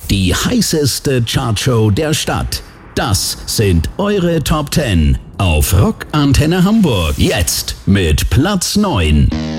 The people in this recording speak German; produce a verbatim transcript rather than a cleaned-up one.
Die heißeste Chartshow der Stadt. Das sind eure Top zehn auf Rock Antenne Hamburg. Jetzt mit Platz neun.